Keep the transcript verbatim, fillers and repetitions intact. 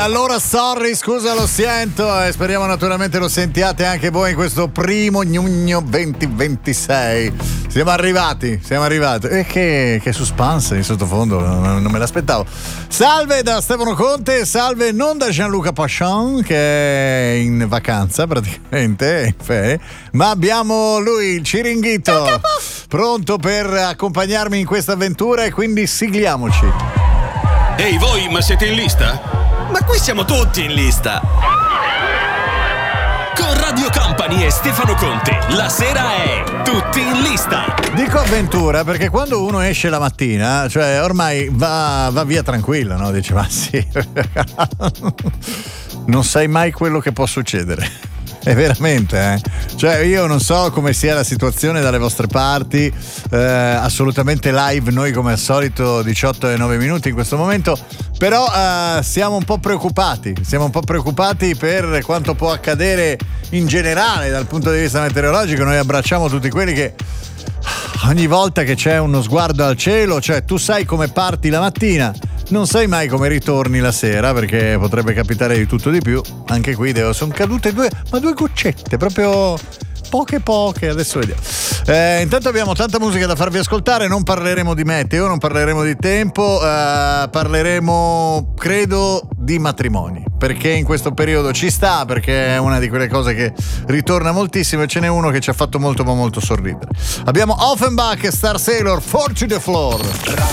allora sorry, scusa, lo sento e speriamo naturalmente lo sentiate anche voi in questo primo giugno duemilaventisei. Siamo arrivati, siamo arrivati. E che, che suspense in sottofondo, non, non me l'aspettavo. Salve da Stefano Conte, salve non da Gianluca Pachon che è in vacanza praticamente, in ferie, ma abbiamo lui, il Ciringhito, pronto per accompagnarmi in questa avventura e quindi sigliamoci. Ehi voi, ma siete in lista? Ma qui siamo tutti in lista. Con Radio Company e Stefano Conte, la sera è tutti in lista. Dico avventura perché quando uno esce la mattina, cioè ormai va, va via tranquillo, no? Dice, ma sì, non sai mai quello che può succedere. È veramente, eh? Cioè io non so come sia la situazione dalle vostre parti, eh, assolutamente live noi come al solito diciotto e nove minuti in questo momento, però eh, siamo un po' preoccupati, siamo un po' preoccupati per quanto può accadere in generale dal punto di vista meteorologico. Noi abbracciamo tutti quelli che ogni volta che c'è uno sguardo al cielo, cioè tu sai come parti la mattina, non sai mai come ritorni la sera, perché potrebbe capitare di tutto di più. Anche qui devo, sono cadute due, ma due goccette, proprio poche poche, adesso vediamo. Eh, intanto abbiamo tanta musica da farvi ascoltare, non parleremo di meteo, non parleremo di tempo, eh, parleremo credo di matrimoni, perché in questo periodo ci sta, perché è una di quelle cose che ritorna moltissimo e ce n'è uno che ci ha fatto molto ma molto sorridere. Abbiamo Offenbach e Star Sailor, four to the floor.